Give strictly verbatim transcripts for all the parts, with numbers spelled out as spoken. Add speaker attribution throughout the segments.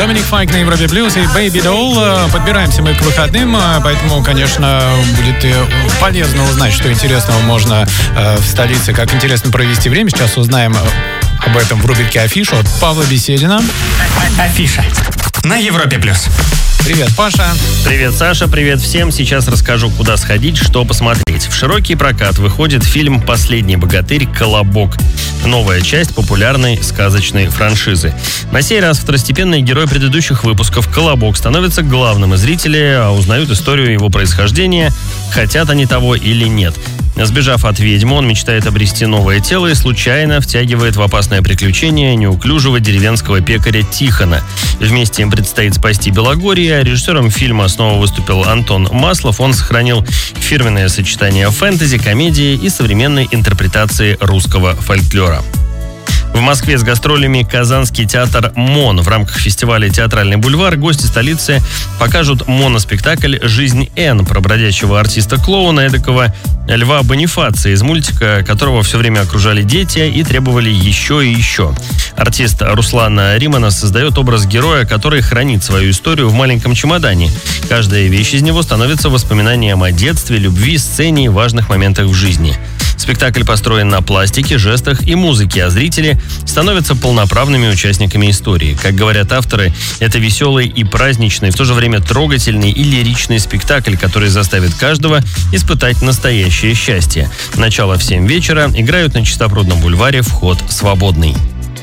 Speaker 1: Доминик Файк на Европе Плюс и Baby Doll. Подбираемся мы к выходным, поэтому, конечно, будет полезно узнать, что интересного можно в столице, как интересно провести время. Сейчас узнаем об этом в рубрике «Афиша» от Павла Беседина.
Speaker 2: Афиша на Европе Плюс.
Speaker 1: Привет, Паша.
Speaker 3: Привет, Саша. Привет всем. Сейчас расскажу, куда сходить, что посмотреть. В широкий прокат выходит фильм «Последний богатырь. Колобок». Новая часть популярной сказочной франшизы. На сей раз второстепенный герой предыдущих выпусков Колобок становится главным, и зрители узнают историю его происхождения, хотят они того или нет. Сбежав от ведьмы, он мечтает обрести новое тело и случайно втягивает в опасное приключение неуклюжего деревенского пекаря Тихона. Вместе им предстоит спасти Белогорье. Режиссером фильма снова выступил Антон Маслов. Он сохранил фирменное сочетание фэнтези, комедии и современной интерпретации русского фольклора. В Москве с гастролями Казанский театр МОН. В рамках фестиваля «Театральный бульвар» гости столицы покажут моноспектакль «Жизнь Н» про бродячего артиста-клоуна, эдакого Льва Бонифация, из мультика которого все время окружали дети и требовали еще и еще. Артист Руслан Риманов создает образ героя, который хранит свою историю в маленьком чемодане. Каждая вещь из него становится воспоминанием о детстве, любви, сцене и важных моментах в жизни. Спектакль построен на пластике, жестах и музыке, а зрители становятся полноправными участниками истории. Как говорят авторы, это веселый и праздничный, в то же время трогательный и лиричный спектакль, который заставит каждого испытать настоящее счастье. Начало в семь вечера, играют на Чистопрудном бульваре, вход свободный.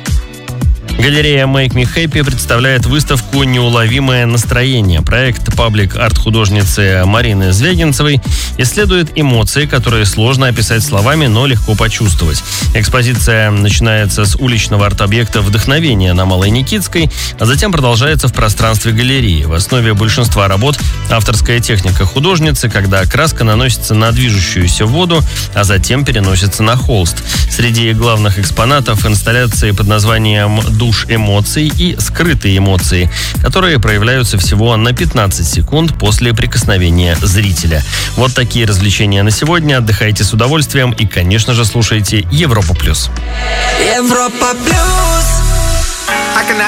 Speaker 3: Галерея Make Me Happy представляет выставку «Неуловимое настроение». Проект паблик-арт художницы Марины Звягинцевой исследует эмоции, которые сложно описать словами, но легко почувствовать. Экспозиция начинается с уличного арт-объекта «Вдохновение» на Малой Никитской, а затем продолжается в пространстве галереи. В основе большинства работ авторская техника художницы, когда краска наносится на движущуюся воду, а затем переносится на холст. Среди главных экспонатов инсталляции под названием «Душ эмоций» и «Скрытые эмоции», которые проявляются всего на пятнадцать секунд после прикосновения зрителя. Вот такие развлечения на сегодня. Отдыхайте с удовольствием и, конечно же, слушайте Европа Плюс.
Speaker 4: Европа Плюс.